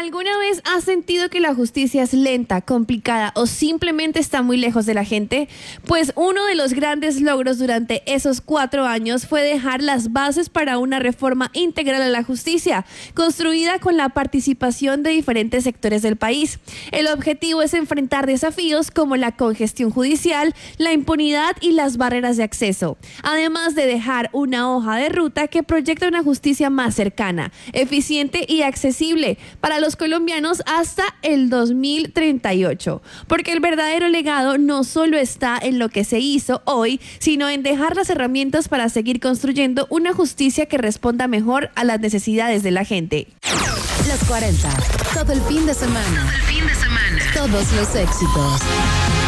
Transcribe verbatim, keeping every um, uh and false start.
¿Alguna vez has sentido que la justicia es lenta, complicada o simplemente está muy lejos de la gente? Pues uno de los grandes logros durante esos cuatro años fue dejar las bases para una reforma integral a la justicia, construida con la participación de diferentes sectores del país. El objetivo es enfrentar desafíos como la congestión judicial, la impunidad y las barreras de acceso, además de dejar una hoja de ruta que proyecta una justicia más cercana, eficiente y accesible para los colombianos hasta el dos mil treinta y ocho, porque el verdadero legado no solo está en lo que se hizo hoy, sino en dejar las herramientas para seguir construyendo una justicia que responda mejor a las necesidades de la gente. Los cuarenta, todo el fin de semana. Todo el fin de semana. Todos los éxitos.